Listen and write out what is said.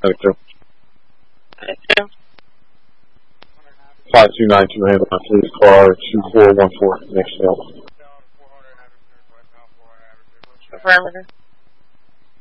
Thank you. Thank you. 5292 handle my police car 2414 next hill. Affirmative.